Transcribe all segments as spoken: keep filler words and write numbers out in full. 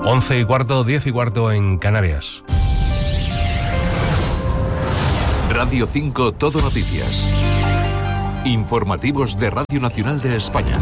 Once y cuarto, diez y cuarto en Canarias. Radio cinco Todo Noticias. Informativos de Radio Nacional de España.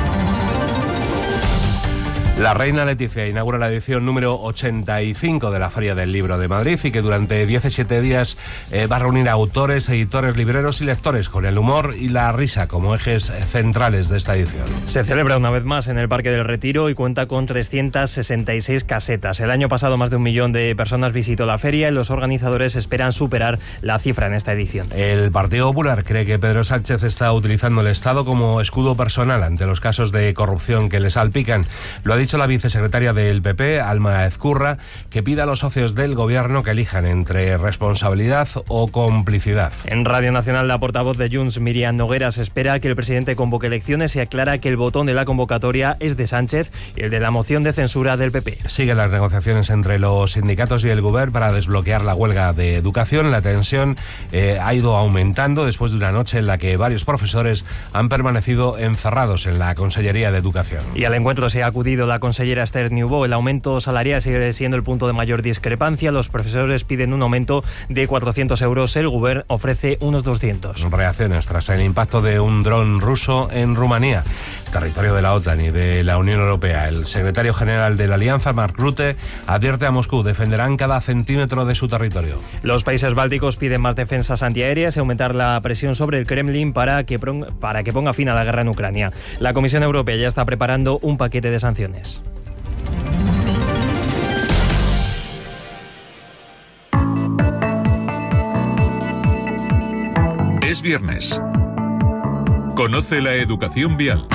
La reina Leticia inaugura la edición número ochenta y cinco de la Feria del Libro de Madrid y que durante diecisiete días eh, va a reunir a autores, editores, libreros y lectores con el humor y la risa como ejes centrales de esta edición. Se celebra una vez más en el Parque del Retiro y cuenta con trescientas sesenta y seis casetas. El año pasado más de un millón de personas visitó la feria y los organizadores esperan superar la cifra en esta edición. El Partido Popular cree que Pedro Sánchez está utilizando el Estado como escudo personal ante los casos de corrupción que le salpican. Lo ha dicho la vicesecretaria del P P, Alma Ezcurra, que pide a los socios del gobierno que elijan entre responsabilidad o complicidad. En Radio Nacional, la portavoz de Junts, Míriam Nogueras, espera que el presidente convoque elecciones y aclara que el botón de la convocatoria es de Sánchez y el de la moción de censura del P P. Siguen las negociaciones entre los sindicatos y el Govern para desbloquear la huelga de educación. La tensión eh, ha ido aumentando después de una noche en la que varios profesores han permanecido encerrados en la Consellería de Educación. Y al encuentro se ha acudido la La consellera Esther Niubó. El aumento salarial sigue siendo el punto de mayor discrepancia. Los profesores piden un aumento de cuatrocientos euros. El Govern ofrece unos doscientos. Reacciones tras el impacto de un dron ruso en Rumanía, territorio de la OTAN y de la Unión Europea. El secretario general de la Alianza, Mark Rutte, advierte a Moscú: defenderán cada centímetro de su territorio. Los países bálticos piden más defensas antiaéreas y aumentar la presión sobre el Kremlin para que, para que ponga fin a la guerra en Ucrania. La Comisión Europea ya está preparando un paquete de sanciones. Es viernes. Conoce la educación vial.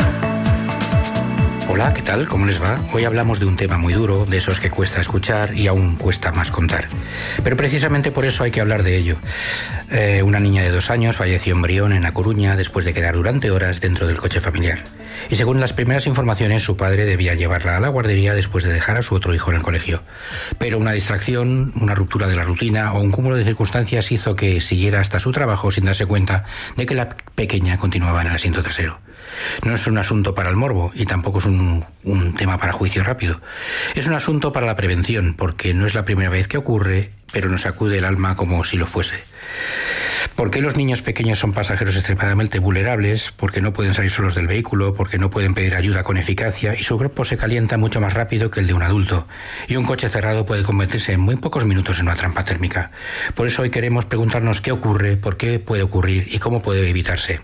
Hola, ¿qué tal? ¿Cómo les va? Hoy hablamos de un tema muy duro, de esos que cuesta escuchar y aún cuesta más contar. Pero precisamente por eso hay que hablar de ello. Eh, una niña de dos años falleció en Brión, en A Coruña, después de quedar durante horas dentro del coche familiar. Y según las primeras informaciones, su padre debía llevarla a la guardería después de dejar a su otro hijo en el colegio. Pero una distracción, una ruptura de la rutina o un cúmulo de circunstancias hizo que siguiera hasta su trabajo sin darse cuenta de que la pequeña continuaba en el asiento trasero. No es un asunto para el morbo y tampoco es un, un tema para juicio rápido. Es un asunto para la prevención, porque no es la primera vez que ocurre, pero nos sacude el alma como si lo fuese. ¿Por qué los niños pequeños son pasajeros extremadamente vulnerables? Porque no pueden salir solos del vehículo, porque no pueden pedir ayuda con eficacia y su cuerpo se calienta mucho más rápido que el de un adulto. Y un coche cerrado puede convertirse en muy pocos minutos en una trampa térmica. Por eso hoy queremos preguntarnos qué ocurre, por qué puede ocurrir y cómo puede evitarse.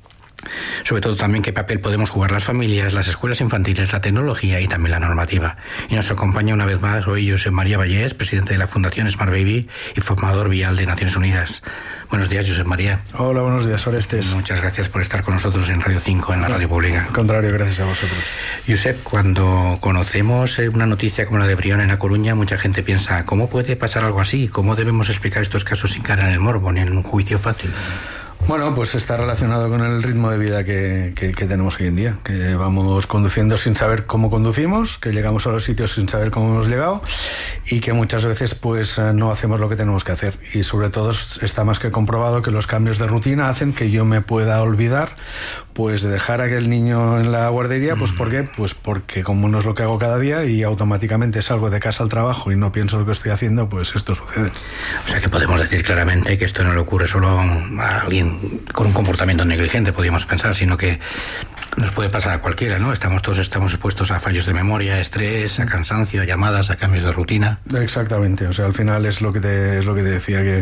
Sobre todo también qué papel podemos jugar las familias, las escuelas infantiles, la tecnología y también la normativa. Y nos acompaña una vez más hoy Josep María Vallés, presidente de la Fundación Smart Baby y formador vial de Naciones Unidas. Buenos días, Josep María. Hola, buenos días, Orestes. Muchas gracias por estar con nosotros en Radio cinco, en la radio pública. Al contrario, gracias a vosotros. Josep, cuando conocemos una noticia como la de Brión en A Coruña, mucha gente piensa, ¿cómo puede pasar algo así? ¿Cómo debemos explicar estos casos sin caer en el morbo ni en un juicio fácil? Bueno, pues está relacionado con el ritmo de vida que, que, que tenemos hoy en día, que vamos conduciendo sin saber cómo conducimos, que llegamos a los sitios sin saber cómo hemos llegado y que muchas veces pues no hacemos lo que tenemos que hacer. Y sobre todo está más que comprobado que los cambios de rutina hacen que yo me pueda olvidar pues de dejar a aquel niño en la guardería. Pues ¿por qué? Pues porque como no es lo que hago cada día y automáticamente salgo de casa al trabajo y no pienso lo que estoy haciendo, pues esto sucede. O sea que podemos decir claramente que esto no le ocurre solo a alguien con un comportamiento negligente, podríamos pensar, sino que nos puede pasar a cualquiera, ¿no? Estamos todos estamos expuestos a fallos de memoria, a estrés, a cansancio, a llamadas, a cambios de rutina. Exactamente, o sea, al final es lo que te, es lo que te decía, que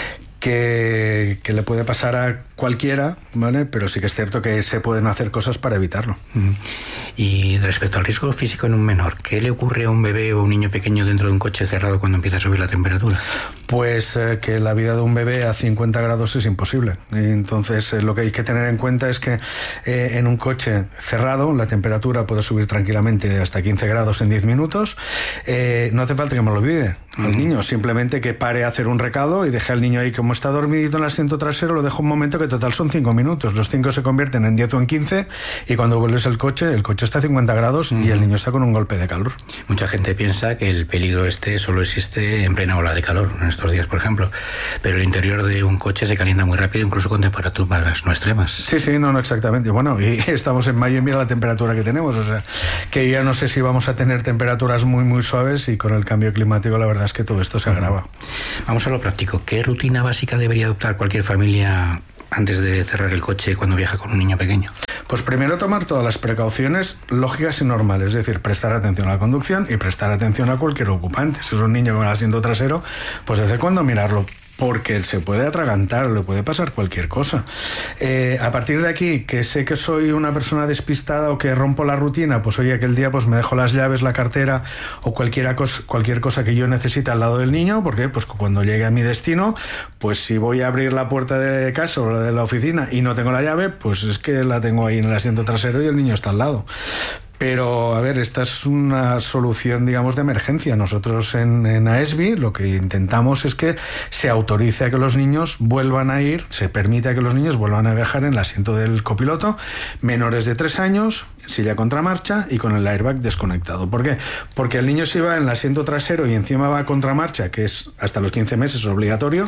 Que, que le puede pasar a cualquiera, ¿vale? Pero sí que es cierto que se pueden hacer cosas para evitarlo. Y respecto al riesgo físico en un menor, ¿qué le ocurre a un bebé o un niño pequeño dentro de un coche cerrado cuando empieza a subir la temperatura? Pues eh, que la vida de un bebé a cincuenta grados es imposible. Entonces eh, lo que hay que tener en cuenta es que eh, en un coche cerrado la temperatura puede subir tranquilamente hasta quince grados en diez minutos. Eh, no hace falta que me lo olvide al uh-huh. niño, simplemente que pare a hacer un recado y deje al niño ahí. Como está dormidito en el asiento trasero, lo dejo un momento, que total son cinco minutos. Los cinco se convierten en diez o en quince y cuando vuelves al coche, el coche está está a cincuenta grados mm. y el niño está con un golpe de calor. Mucha gente piensa que el peligro este solo existe en plena ola de calor, en estos días, por ejemplo, pero el interior de un coche se calienta muy rápido, incluso con temperaturas no extremas. Sí, sí, no, no, exactamente. Bueno, y estamos en mayo y mira la temperatura que tenemos, o sea, que ya no sé si vamos a tener temperaturas muy, muy suaves, y con el cambio climático la verdad es que todo esto se agrava. Vamos a lo práctico. ¿Qué rutina básica debería adoptar cualquier familia antes de cerrar el coche cuando viaja con un niño pequeño? Pues primero tomar todas las precauciones lógicas y normales, es decir, prestar atención a la conducción y prestar atención a cualquier ocupante. Si es un niño con el asiento trasero, pues desde cuando mirarlo, porque se puede atragantar, le puede pasar cualquier cosa. Eh, a partir de aquí, que sé que soy una persona despistada o que rompo la rutina, pues oye, aquel día pues me dejo las llaves, la cartera o cualquier cosa, cualquier cosa que yo necesite al lado del niño, porque pues cuando llegue a mi destino, pues si voy a abrir la puerta de casa o la de la oficina y no tengo la llave, pues es que la tengo ahí en el asiento trasero y el niño está al lado. Pero, a ver, esta es una solución, digamos, de emergencia. Nosotros en, en A E S B I lo que intentamos es que se autorice a que los niños vuelvan a ir, se permita que los niños vuelvan a viajar en el asiento del copiloto, menores de tres años, silla contramarcha y con el airbag desconectado. ¿Por qué? Porque el niño, si va en el asiento trasero y encima va a contramarcha, que es hasta los quince meses obligatorio,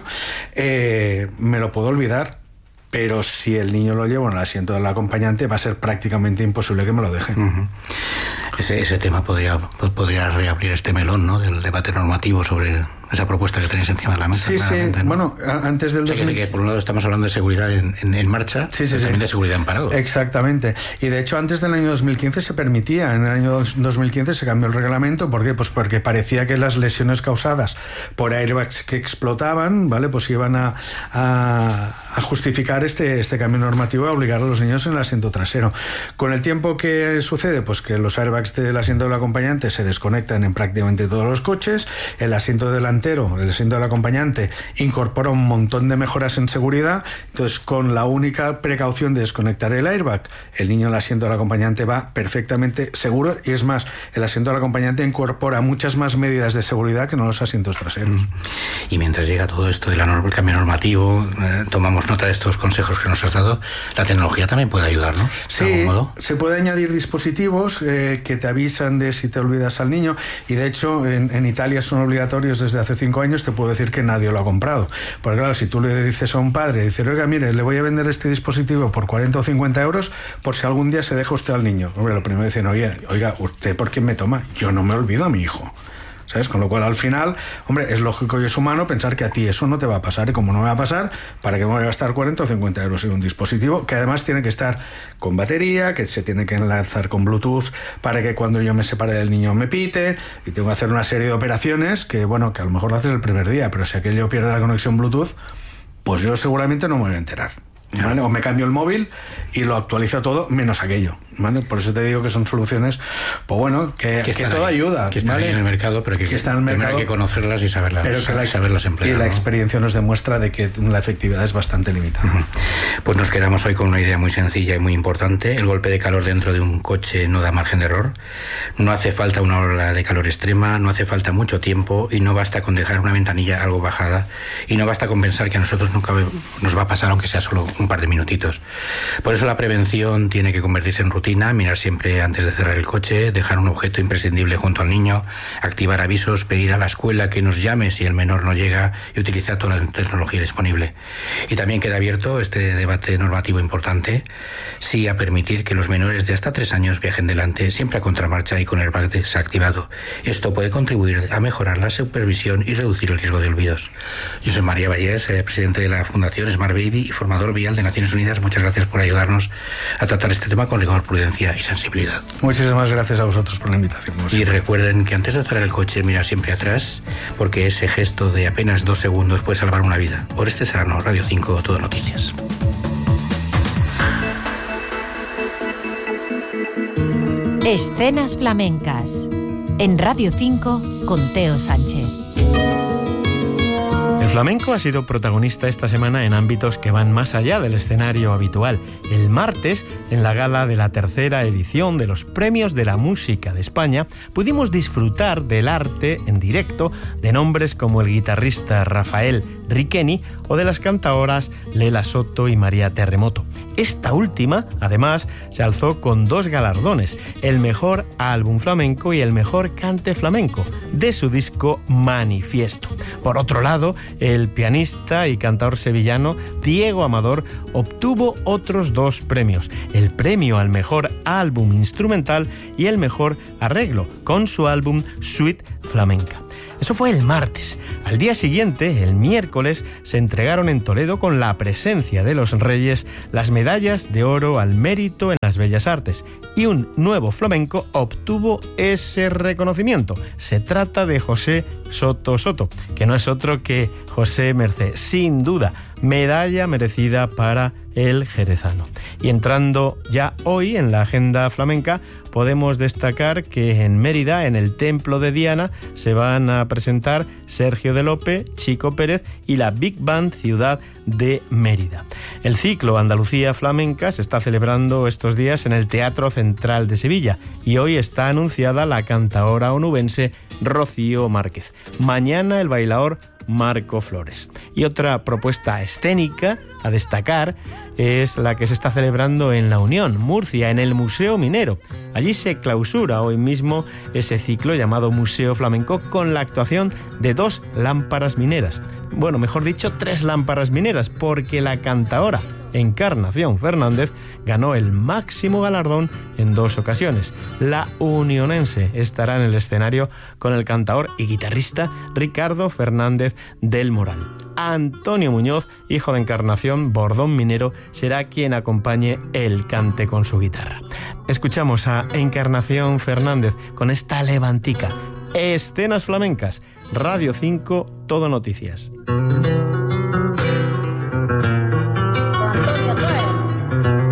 eh, me lo puedo olvidar. Pero si el niño lo llevo en el asiento del acompañante, va a ser prácticamente imposible que me lo dejen. Uh-huh. Ese, ese tema podría, podría reabrir este melón, ¿no?, del debate normativo sobre esa propuesta que tenéis encima de la mesa. Sí, sí, ¿no? Bueno, antes del... O sea, dos mil... que, que por un lado estamos hablando de seguridad en, en, en marcha, sí, sí, y también sí. de seguridad en parado. Exactamente. Y de hecho, antes del año dos mil quince se permitía, en el año dos mil quince se cambió el reglamento. ¿Por qué? Pues porque parecía que las lesiones causadas por airbags que explotaban, ¿vale?, pues iban a, a, a justificar este, este cambio normativo, a obligar a los niños en el asiento trasero. Con el tiempo, ¿qué sucede? Pues que los airbags del asiento del acompañante se desconectan en prácticamente todos los coches, el asiento delantero, el asiento del acompañante, incorpora un montón de mejoras en seguridad. Entonces, con la única precaución de desconectar el airbag, el niño en el asiento del acompañante va perfectamente seguro, y es más, el asiento del acompañante incorpora muchas más medidas de seguridad que no los asientos traseros. Y mientras llega todo esto del cambio normativo, eh, tomamos nota de estos consejos que nos has dado, la tecnología también puede ayudar, ¿no? Sí, ¿de algún modo? Se puede añadir dispositivos eh, que te avisan de si te olvidas al niño, y de hecho en, en Italia son obligatorios desde hace cinco años. Te puedo decir que nadie lo ha comprado, porque claro, si tú le dices a un padre, dices, oiga, mire, le voy a vender este dispositivo por cuarenta o cincuenta euros por si algún día se deja usted al niño. Hombre, lo primero dicen, oye, oiga, ¿usted por qué me toma? Yo no me olvido a mi hijo, ¿sabes? Con lo cual, al final, hombre, es lógico y es humano pensar que a ti eso no te va a pasar, y como no me va a pasar, ¿para qué me voy a gastar cuarenta o cincuenta euros en un dispositivo que además tiene que estar con batería, que se tiene que enlazar con Bluetooth para que cuando yo me separe del niño me pite, y tengo que hacer una serie de operaciones que, bueno, que a lo mejor lo haces el primer día, pero si aquello pierde la conexión Bluetooth, pues yo seguramente no me voy a enterar, ¿vale? O me cambio el móvil y lo actualizo todo menos aquello, ¿vale? Por eso te digo que son soluciones, pues bueno, que, que, que todo ahí, ayuda, que están, ¿vale?, ahí en el mercado, pero que, que están en el mercado, hay que conocerlas y saberlas, pero que la, saberlas emplear, y la ¿no? experiencia nos demuestra de que la efectividad es bastante limitada. Uh-huh. Pues nos quedamos hoy con una idea muy sencilla y muy importante. El golpe de calor dentro de un coche no da margen de error. No hace falta una ola de calor extrema, no hace falta mucho tiempo, y no basta con dejar una ventanilla algo bajada, y no basta con pensar que a nosotros nunca nos va a pasar, aunque sea solo un par de minutitos. Por eso la prevención tiene que convertirse en rutina: mirar siempre antes de cerrar el coche, dejar un objeto imprescindible junto al niño, activar avisos, pedir a la escuela que nos llame si el menor no llega, y utilizar toda la tecnología disponible. Y también queda abierto este debate normativo importante: sí a permitir que los menores de hasta tres años viajen delante, siempre a contramarcha y con el airbag desactivado. Esto puede contribuir a mejorar la supervisión y reducir el riesgo de olvidos. Yo soy María Vallés, eh, presidente de la Fundación Smart Baby y formador vial de Naciones Unidas. Muchas gracias por ayudarnos a tratar este tema con rigor, prudencia y sensibilidad. Muchísimas gracias a vosotros por la invitación. Y recuerden que antes de cerrar el coche, mira siempre atrás, porque ese gesto de apenas dos segundos puede salvar una vida. Oreste Serrano, Radio cinco, Todo Noticias. Escenas flamencas en Radio cinco con Teo Sánchez. El flamenco ha sido protagonista esta semana en ámbitos que van más allá del escenario habitual. El martes, en la gala de la tercera edición de los Premios de la Música de España, pudimos disfrutar del arte en directo de nombres como el guitarrista Rafael Riqueni o de las cantaoras Lela Soto y María Terremoto. Esta última, además, se alzó con dos galardones, el mejor álbum flamenco y el mejor cante flamenco, de su disco Manifiesto. Por otro lado, el pianista y cantador sevillano Diego Amador obtuvo otros dos premios, el premio al mejor álbum instrumental y el mejor arreglo, con su álbum Suite Flamenca. Eso fue el martes. Al día siguiente, el miércoles, se entregaron en Toledo, con la presencia de los Reyes, las medallas de oro al mérito en las bellas artes. Y un nuevo flamenco obtuvo ese reconocimiento. Se trata de José Soto Soto, que no es otro que José Mercé. Sin duda, medalla merecida para el jerezano. Y entrando ya hoy en la agenda flamenca, podemos destacar que en Mérida, en el Templo de Diana, se van a presentar Sergio de Lope, Chico Pérez y la Big Band Ciudad de Mérida. El ciclo Andalucía Flamenca se está celebrando estos días en el Teatro Central de Sevilla y hoy está anunciada la cantaora onubense Rocío Márquez. Mañana el bailaor Marco Flores. Y otra propuesta escénica a destacar es la que se está celebrando en La Unión, Murcia, en el Museo Minero. Allí se clausura hoy mismo ese ciclo llamado Museo Flamenco, con la actuación de dos lámparas mineras. Bueno, mejor dicho, tres lámparas mineras, porque la cantaora Encarnación Fernández ganó el máximo galardón en dos ocasiones. La unionense estará en el escenario con el cantaor y guitarrista Ricardo Fernández del Moral. Antonio Muñoz, hijo de Encarnación, bordón minero, será quien acompañe el cante con su guitarra. Escuchamos a Encarnación Fernández con esta levantica. Escenas flamencas. Radio cinco, Todo Noticias.